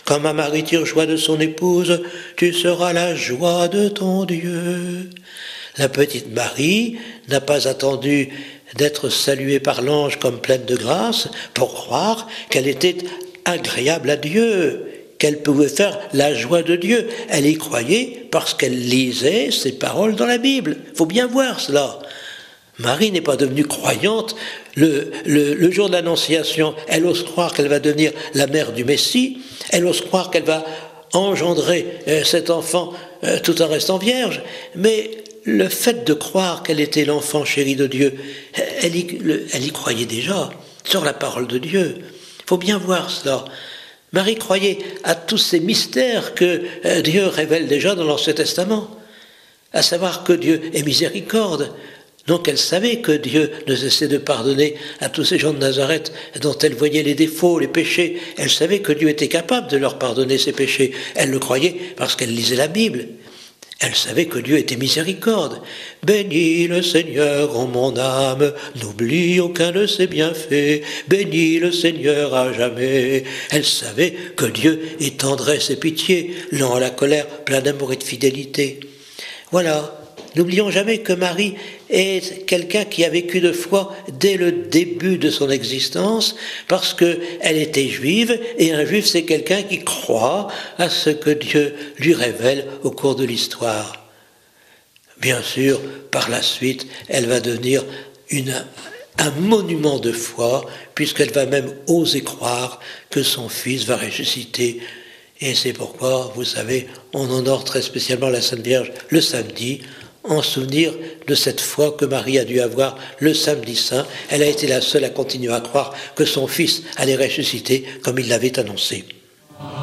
Comme un mari tire joie de son épouse, tu seras la joie de ton Dieu. La petite Marie n'a pas attendu d'être saluée par l'ange comme pleine de grâce pour croire qu'elle était agréable à Dieu, qu'elle pouvait faire la joie de Dieu. Elle y croyait parce qu'elle lisait ces paroles dans la Bible. Il faut bien voir cela. Marie n'est pas devenue croyante le jour de l'Annonciation. Elle ose croire qu'elle va devenir la mère du Messie. Elle ose croire qu'elle va engendrer cet enfant tout en restant vierge. Mais le fait de croire qu'elle était l'enfant chéri de Dieu, elle y croyait déjà sur la parole de Dieu. Il faut bien voir cela. Marie croyait à tous ces mystères que Dieu révèle déjà dans l'Ancien Testament, à savoir que Dieu est miséricorde. Donc elle savait que Dieu ne cessait de pardonner à tous ces gens de Nazareth dont elle voyait les défauts, les péchés. Elle savait que Dieu était capable de leur pardonner ces péchés. Elle le croyait parce qu'elle lisait la Bible. Elle savait que Dieu était miséricorde. Bénis le Seigneur en mon âme, n'oublie aucun de ses bienfaits. Bénis le Seigneur à jamais. Elle savait que Dieu est tendresse et pitié, lent à la colère, plein d'amour et de fidélité. Voilà. N'oublions jamais que Marie est quelqu'un qui a vécu de foi dès le début de son existence, parce qu'elle était juive, et un juif c'est quelqu'un qui croit à ce que Dieu lui révèle au cours de l'histoire. Bien sûr, par la suite, elle va devenir un monument de foi, puisqu'elle va même oser croire que son fils va ressusciter. Et c'est pourquoi, vous savez, on honore très spécialement la Sainte Vierge le samedi, en souvenir de cette foi que Marie a dû avoir le samedi saint. Elle a été la seule à continuer à croire que son fils allait ressusciter comme il l'avait annoncé.